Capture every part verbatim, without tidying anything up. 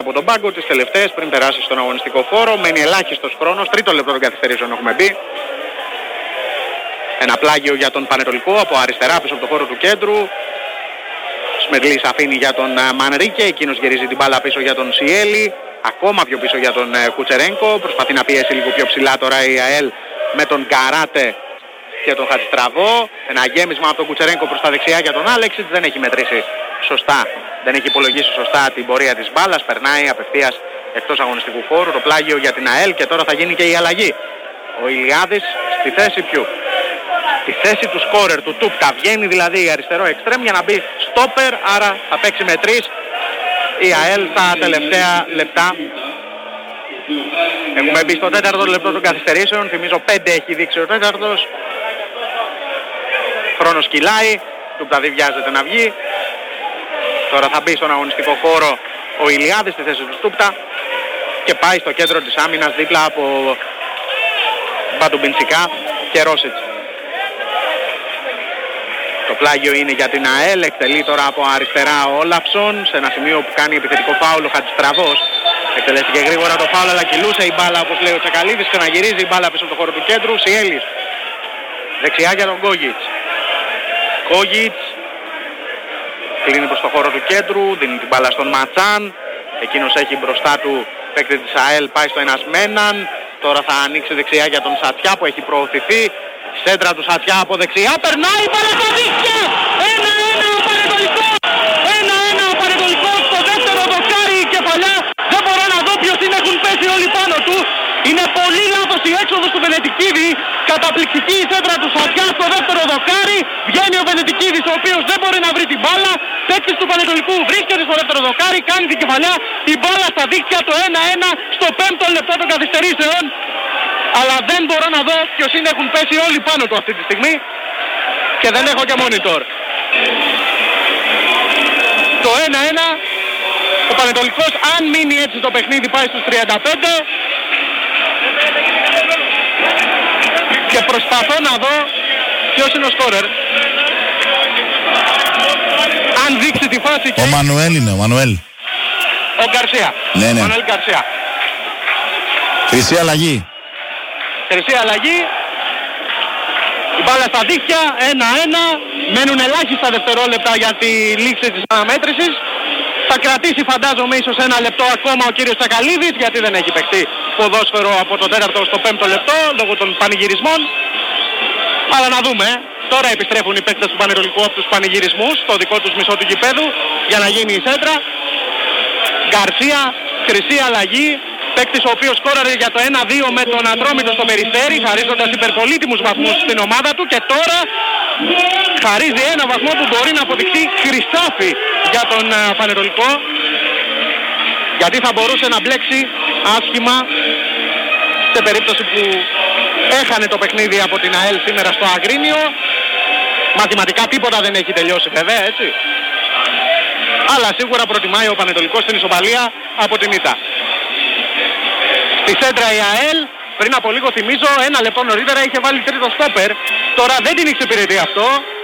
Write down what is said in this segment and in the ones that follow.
από τον πάγκο, τις τελευταίες πριν περάσει στον αγωνιστικό χώρο. Μένει ελάχιστος χρόνος, τρίτο λεπτό των καθυστερήσεων έχουμε μπει. Ένα πλάγιο για τον Πανετολικό από αριστερά πίσω από το χώρο του κέντρου. Σμερλής αφήνει για τον Μανρίκε, εκείνος γυρίζει την μπάλα πίσω για τον Σιέλη. Ακόμα πιο πίσω για τον Κουτσερένκο. Προσπαθεί να πιέσει λίγο πιο ψηλά τώρα η ΑΕΛ με τον Γκαράτε και τον Χατζηστραβό. Ένα γέμισμα από τον Κουτσερένκο προς τα δεξιά για τον Άλεξιτ. Δεν έχει μετρήσει σωστά, δεν έχει υπολογίσει σωστά την πορεία της μπάλας. Περνάει απευθείας εκτός αγωνιστικού χώρου. Το πλάγιο για την ΑΕΛ και τώρα θα γίνει και η αλλαγή. Ο Ηλιάδης στη θέση ποιου? Στη θέση του σκόρερ του Τούπκα. Βγαίνει δηλαδή αριστερό εξτρέμ για να μπει στόπερ, άρα θα παίξει με τρεις η ΑΕΛ τα τελευταία λεπτά. Έχουμε μπει στο τέταρτο λεπτό των καθυστερήσεων. Θυμίζω πέντε έχει δείξει ο τέταρτος. Χρόνος κυλάει. Τούπτα δεν βιάζεται να βγει. Τώρα θα μπει στον αγωνιστικό χώρο ο Ηλιάδης στη θέση του Στούπτα και πάει στο κέντρο της άμυνας δίπλα από Μπαντουμπιντσικά και Ρόσιτς. Το πλάγιο είναι για την ΑΕΛ, εκτελεί τώρα από αριστερά ο Όλαψον σε ένα σημείο που κάνει επιθετικό φάουλ ο Χατζηστραβός. Εκτελέστηκε γρήγορα το φάουλ αλλά κυλούσε η μπάλα όπως λέει ο Τσακαλίδης, ξαναγυρίζει η μπάλα πίσω από το χώρο του κέντρου. Σιέλης δεξιά για τον Κόγιτς. Κόγιτς κλείνει προς το χώρο του κέντρου, δίνει την μπάλα στον Ματσάν. Εκείνος έχει μπροστά του παίκτη της ΑΕΛ, πάει στο ένας με έναν. Τώρα θα ανοίξει δεξιά για τον Σατιά που έχει προωθηθεί. Σέντρα του Σατιά από δεξιά, περνάει μπάλα στα δίχτυα. ένα ένα ο Πανετολικός. ένα ένα ο Πανετολικός στο δεύτερο δοκάρι η κεφαλιά. Δεν μπορώ να δω ποιος είναι, έχουν πέσει όλοι πάνω του. Είναι πολύ λάθος η έξοδος του Βενετικίδη. Καταπληκτική η σέντρα του Σατιά στο δεύτερο δοκάρι. Βγαίνει ο Βενετικίδης ο οποίος δεν μπορεί να βρει την μπάλα. Παίκτης του Πανετολικού βρίσκεται στο δεύτερο δοκάρι, κάνει την κεφαλιά. Η μπάλα στα δίχτυα, το ένα ένα στο πέμπτο λεπτό των καθυστερήσεων. Αλλά δεν μπορώ να δω ποιος είναι, έχουν πέσει όλοι πάνω του αυτή τη στιγμή. Και δεν έχω και monitor. Το ένα ένα. Ο Πανετολικός αν μείνει έτσι το παιχνίδι πάει στους τριάντα πέντε. Και προσπαθώ να δω ποιος είναι ο σκόρερ. Αν δείξει τη φάση και... Ο Μανουέλ είναι, ο Μανουέλ. Ο Γκαρσία. Ναι, ναι. Ο Μανουέλ Γκαρσία. Χρυσή αλλαγή. Χρυσή αλλαγή. Η μπάλα στα δίχτυα, ένα ένα. Μένουν ελάχιστα δευτερόλεπτα για τη λήξη της αναμέτρησης. Θα κρατήσει φαντάζομαι ίσως ένα λεπτό ακόμα ο κύριος Τσακαλίδης, γιατί δεν έχει παιχτεί ποδόσφαιρο από το τέταρτο στο πέμπτο λεπτό λόγω των πανηγυρισμών. Αλλά να δούμε. Τώρα επιστρέφουν οι παίκτες του Πανετολικού από τους πανηγυρισμούς στο δικό τους μισό του γηπέδου για να γίνει η σέντρα. Γκαρσία, χρυσή αλλαγή. Παίκτης ο οποίος σκόραρε για το ένα δύο με τον Ατρόμητο στο Περιστέρι, χαρίζοντας υπερπολίτιμους βαθμούς στην ομάδα του, και τώρα χαρίζει ένα βαθμό που μπορεί να αποδειχθεί χρυσάφι για τον uh, Πανετολικό, γιατί θα μπορούσε να μπλέξει άσχημα σε περίπτωση που έχανε το παιχνίδι από την ΑΕΛ σήμερα στο Αγρίνιο. Μαθηματικά τίποτα δεν έχει τελειώσει βέβαια, έτσι, αλλά σίγουρα προτιμάει ο Πανετολικός την ισοπαλία από την ήττα. Στη σέντρα η ΑΕΛ πριν από λίγο, θυμίζω, ένα λεπτό νωρίτερα είχε βάλει τρίτο στόπερ. Τώρα δεν την εξυπηρετεί αυτό.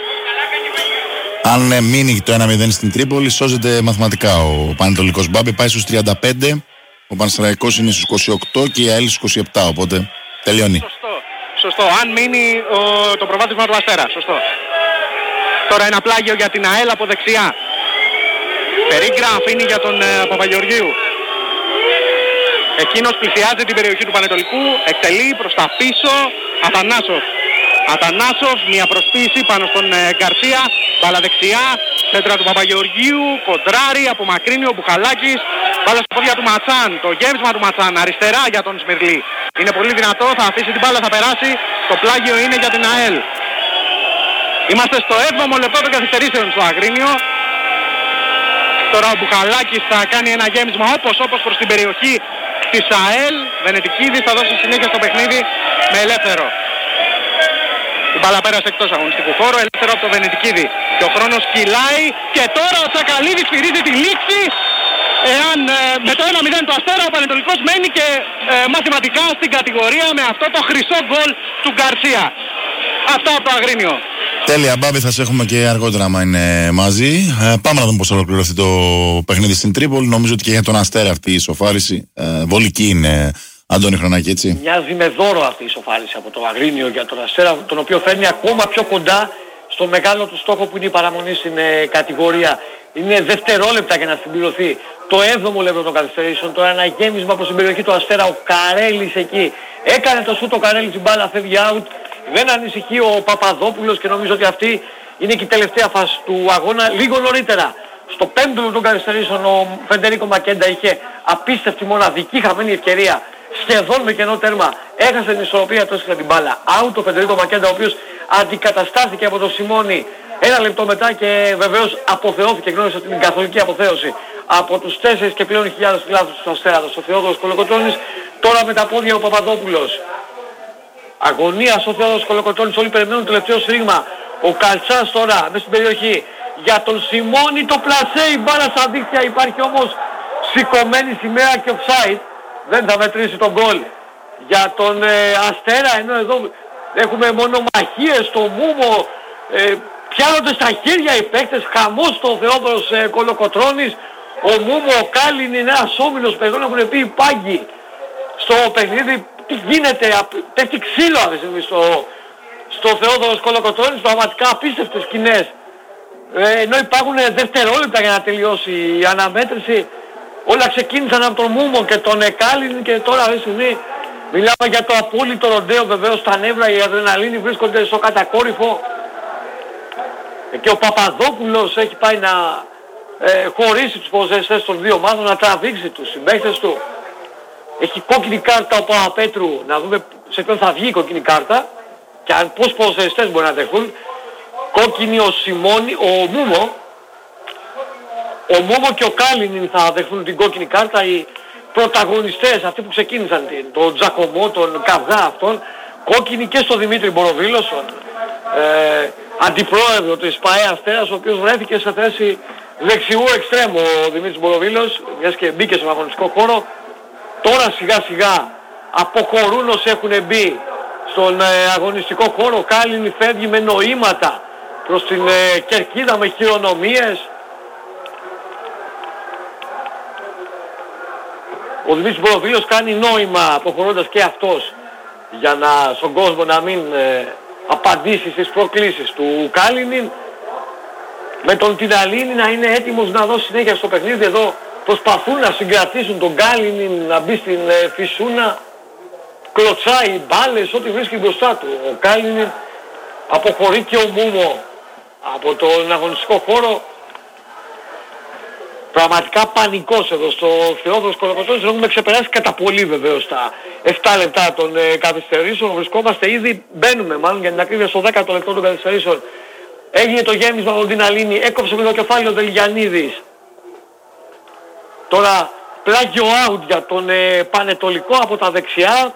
Αν ε, μείνει το ένα μηδέν στην Τρίπολη, σώζεται μαθηματικά ο Πανετολικός. Μπάμπη πάει στους τριάντα πέντε, ο Πανσεραϊκός είναι στους είκοσι οκτώ και η ΑΕΛ στους είκοσι επτά, οπότε τελειώνει. Σωστό, σωστό. Αν μείνει ο, το προβάδισμα του Αστέρα, σωστό. Τώρα ένα πλάγιο για την ΑΕΛ από δεξιά. Περίγκρα αφήνει για τον ε, Παπαγεωργίου. Εκείνος πλησιάζει την περιοχή του Πανετολικού, εκτελεί προς τα πίσω. Αθανάσοφ. Αθανάσοφ, μια προσποίηση πάνω στον ε, Γκαρσία. Μπάλα δεξιά, σέντρα του Παπαγεωργίου, κοντράρι, απομακρύνει ο Μπουχαλάκης. Μπάλα στα πόδια του Ματσάν, το γέμισμα του Ματσάν, αριστερά για τον Σμυρλή. Είναι πολύ δυνατό, θα αφήσει την μπάλα, θα περάσει. Το πλάγιο είναι για την ΑΕΛ. Είμαστε στο έβδομο λεπτό των καθυστερήσεων στο Αγρίνιο. Τώρα ο Μπουχαλάκης θα κάνει ένα γέμισμα όπως όπως προς την περιοχή της ΑΕΛ. Βενετικίδης θα δώσει συνέχεια στο παιχνίδι με ελεύθερο. Η μπάλα πέρασε εκτός αγωνιστικού χώρου, ελεύθερο από το Βενετικίδη. Και ο χρόνος κυλάει και τώρα ο Τσακαλίδης φυρίζει τη λήξη. Εάν ε, με το ένα μηδέν το Αστέρα ο Πανετολικός μένει και ε, μαθηματικά στην κατηγορία με αυτό το χρυσό γκολ του Γκαρσία. Αυτά από το Αγρίνιο. Τέλεια, Μπάμπη, θα σε έχουμε και αργότερα άμα είναι μαζί. Ε, πάμε να δούμε πώς θα ολοκληρωθεί το παιχνίδι στην Τρίπολη. Νομίζω ότι και για τον Αστέρα αυτή η ισοφάριση ε, βολική είναι, Αντώνη Χρονάκη, έτσι. Μοιάζει με δώρο αυτή η ισοφάριση από το Αγρίνιο για τον Αστέρα, τον οποίο φέρνει ακόμα πιο κοντά στο μεγάλο του στόχο που είναι η παραμονή στην ε, κατηγορία. Είναι δευτερόλεπτα για να συμπληρωθεί το έβδομο λεπτό των καθυστερήσεων. Τώρα ένα γέμισμα προς την περιοχή του Αστέρα. Ο Καρέλης εκεί έκανε το σούτ, ο Καρέλης, η μπάλα φεύγει out. Δεν ανησυχεί ο Παπαδόπουλος και νομίζω ότι αυτή είναι και η τελευταία φάση του αγώνα. Λίγο νωρίτερα, στο πέμπτο λεπτό των καθυστερήσεων, ο Φεντερίκο Μακέντα είχε απίστευτη μοναδική χαμένη ευκαιρία. Σχεδόν με κενό τέρμα έχασε την ισορροπία, το έστειλε την μπάλα out ο Φεντερίκο Μακέντα, ο οποίος αντικαταστάθηκε από τον Σιμώνη ένα λεπτό μετά και βεβαίως αποθεώθηκε, γνώρισε την καθολική αποθέωση από τους τέσσερις και πλέον χιλιάδες φιλάθλους του Αστέρα, ο Θεόδωρος Κολοκοτρώνης. Τώρα με τα πόδια ο Παπαδόπουλος. Αγωνία ο Θεόδωρος Κολοκοτρώνης, όλοι περιμένουν το τελευταίο σφύριγμα. Ο Καλτσάς τώρα μέσα στην περιοχή για τον Σιμώνη, το πλασέ, η μπάλα στα δίχτυα, υπάρχει όμως σηκωμένη σημαία και offside. Δεν θα μετρήσει τον γκολ για τον ε, Αστέρα, ενώ εδώ έχουμε μόνο μαχίες στο Μούμο, ε, πιάνονται στα χέρια οι παίκτες, χαμός στο Θεόδωρος ε, Κολοκοτρώνης. Ο Μούμο, ο Κάλιν είναι ένας όμιλος παιδιών, έχουν πει οι πάγκοι στο παιχνίδι. Τι γίνεται, πέφτει ξύλο αυτή τη στιγμή στο, στο Θεόδωρος Κολοκοτρώνης, πραγματικά απίστευτες σκηνές. Ε, ενώ υπάρχουν δευτερόλεπτα για να τελειώσει η αναμέτρηση. Όλα ξεκίνησαν από τον Μούμο και τον Εκάλιν και τώρα αυτή τη στιγμή μιλάμε για το απόλυτο ροντέο. Βεβαίως τα νεύρα, η αδρεναλίνη βρίσκονται στο κατακόρυφο και ο Παπαδόπουλος έχει πάει να ε, χωρίσει τους ποδοσφαιριστές των δύο ομάδων, να τραβήξει τους συμπαίκτες του. Έχει κόκκινη κάρτα ο Παπαπέτρου, να δούμε σε ποιον θα βγει η κόκκινη κάρτα και αν πόσοι ποδοσφαιριστές μπορεί να δεχούν. Κόκκινη ο Σιμώνη, ο Μούμο. Ο Μούμο και ο Κάλινιν θα δεχθούν την κόκκινη κάρτα, οι πρωταγωνιστές, αυτοί που ξεκίνησαν, τον Τζακωμό, τον Καβγά αυτόν. Κόκκινη και στο Δημήτρη Μποροβίλος, τον ε, αντιπρόεδρο της ΠΑΕ Αστέρας, ο οποίος βρέθηκε σε θέση δεξιού εξτρέμου ο Δημήτρης Μποροβίλος, μιας και μπήκε στον αγωνιστικό χώρο. Τώρα σιγά σιγά αποχωρούν όσοι έχουν μπει στον ε, αγωνιστικό χώρο. Ο Κάλινι φεύγει με νοήματα προς την ε, κερκίδα με χειρονομίες. Ο Δημήτρης Μποροβίλος κάνει νόημα αποχωρώντας και αυτός για να, στον κόσμο να μην ε, απαντήσει στις προκλήσεις του Κάλινιν. Με τον Τιναλίνη να είναι έτοιμος να δώσει συνέχεια στο παιχνίδι. Εδώ προσπαθούν να συγκρατήσουν τον Κάλινιν να μπει στην ε, φυσούνα. Κλωτσάει μπάλες, ό,τι βρίσκει μπροστά του. Ο Κάλινιν αποχωρεί και ο Μούμο από τον αγωνιστικό χώρο. Πραγματικά πανικός εδώ στο Θεόδωρος Κολοκοτρώνης. Έχουμε ξεπεράσει κατά πολύ βεβαίως τα επτά λεπτά των ε, καθυστερήσεων. Βρισκόμαστε ήδη, μπαίνουμε μάλλον για την ακρίβεια στο δέκατο λεπτό των καθυστερήσεων. Έγινε το γέμισμα από τον Τιναλίνη, έκοψε με το κεφάλι ο Δελγιαννίδης. Τώρα πλάγιο out για τον ε, Πανετολικό από τα δεξιά.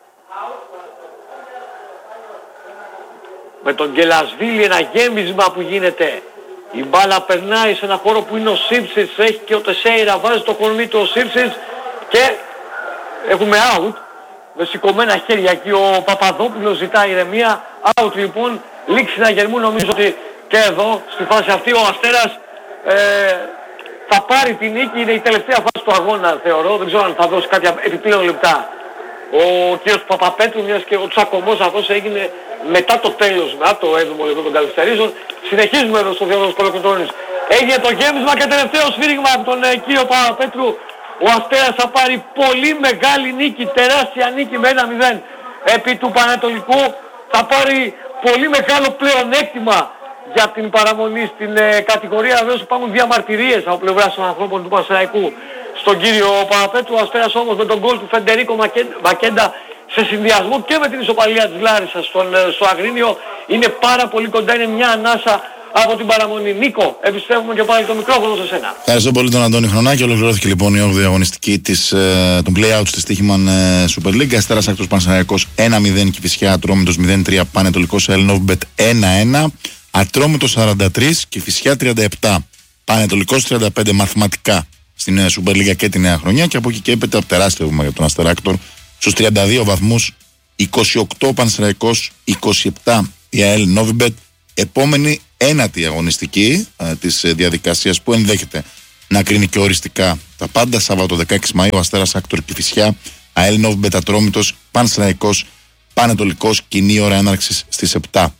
Με τον Γκελασβίλη ένα γέμισμα που γίνεται. Η μπάλα περνάει σε ένα χώρο που είναι ο Σίρτσιτς, έχει και ο Τεσέιρα, βάζει το κορμί του ο Σίρτσιτς και έχουμε out. Με σηκωμένα χέρια εκεί ο Παπαδόπουλος ζητά ηρεμία. Out λοιπόν, λήξη να γερμού, νομίζω ότι και εδώ στη φάση αυτή ο Αστέρας ε, θα πάρει την νίκη. Είναι η τελευταία φάση του αγώνα θεωρώ, δεν ξέρω αν θα δώσει κάποια επιπλέον λεπτά ο κ. Παπαπέτρου, μιας και ο τσακωμός αυτός έγινε μετά το τέλος, μετά το έβδομο λεπτό των καθυστερήσεων. Συνεχίζουμε εδώ στο Θεόδωρος Κολοκοτρώνης. Έγινε το γέμισμα και τελευταίο σφύριγμα από τον ε, κύριο Παπαπέτρου. Ο Αστέρας θα πάρει πολύ μεγάλη νίκη, τεράστια νίκη με ένα μηδέν επί του Πανετολικού. Θα πάρει πολύ μεγάλο πλεονέκτημα για την παραμονή στην ε, κατηγορία. Βέβαια υπάρχουν διαμαρτυρίες από πλευράς των ανθρώπων του Πανσεραϊκού στον κύριο Παπαπέτρου. Ο Αστέρας όμως με τον γκολ του Φεντερίκο Μακέντα σε συνδυασμό και με την ισοπαλία της Λάρισσας στον, στο Αγρίνιο είναι πάρα πολύ κοντά, είναι μια ανάσα από την παραμονή. Νίκο, επιστρέφουμε και πάλι το μικρόφωνο σε σένα. Ευχαριστώ πολύ τον Αντώνη Χρονάκη. Ολοκληρώθηκε λοιπόν η όγδοη αγωνιστική της, ε, των play-outs της Τύχημαν ε, Super League. Αστέρας Άκτορας Πανσεραϊκός ένα μηδέν, Κηφισιά Ατρόμητος μηδέν τρία, Πανετολικός Ελνόβμπετ ένα ένα, Ατρόμητος σαράντα τρία, Κηφισιά τριάντα επτά, Πανετολικός τριάντα πέντε μαθηματικά στην ε, Super League και τη νέα χρονιά. Και από εκεί και έπειτα τεράστιο βήμα για τον Αστέρα Άκτορ στους τριάντα δύο βαθμούς, είκοσι οκτώ Πανσεραϊκός, είκοσι επτά η ΑΕΛ Νόβιμπετ, επόμενη ένατη αγωνιστική ε, της ε, διαδικασίας που ενδέχεται να κρίνει και οριστικά τα πάντα. Σάββατο δεκαέξι Μαΐου, Αστέρας Άκτορ Κηφισιά, ΑΕΛ Νόβμπετ Ατρόμητος, Πανσεραϊκός Πανετολικός, κοινή ώρα έναρξης στις επτά.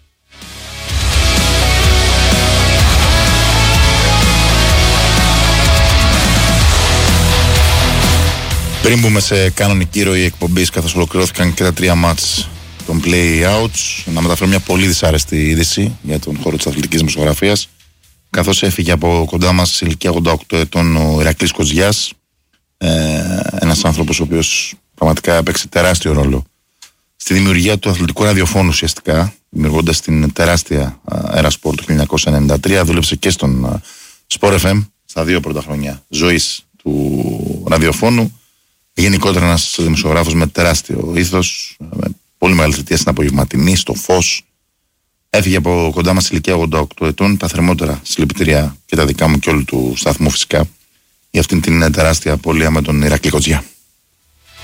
Πριν μπούμε σε κανονική ροή εκπομπής, καθώς ολοκληρώθηκαν και τα τρία μάτς των play-outs, να μεταφέρω μια πολύ δυσάρεστη είδηση για τον χώρο της αθλητικής μεσογραφίας, καθώς έφυγε από κοντά μας σε ηλικία ογδόντα οκτώ ετών ο Ηρακλής Κοζιάς, ε, ένας άνθρωπος ο οποίος πραγματικά έπαιξε τεράστιο ρόλο στη δημιουργία του αθλητικού ραδιοφώνου ουσιαστικά, δημιουργώντας την τεράστια Era Sport του χίλια εννιακόσια ενενήντα τρία. Δούλεψε και στον Sport εφ εμ στα δύο πρώτα χρόνια ζωής του ραδιοφώνου. Γενικότερα ένας δημοσιογράφος με τεράστιο ήθος, με πολύ μεγάλη θητεία στην απογευματινή, στο Φως. Έφυγε από κοντά μας ηλικία ογδόντα οκτώ ετών. Τα θερμότερα συλληπιτήρια και τα δικά μου και όλου του σταθμού φυσικά για αυτήν την τεράστια απώλεια με τον Ηρακλή Κοζιά.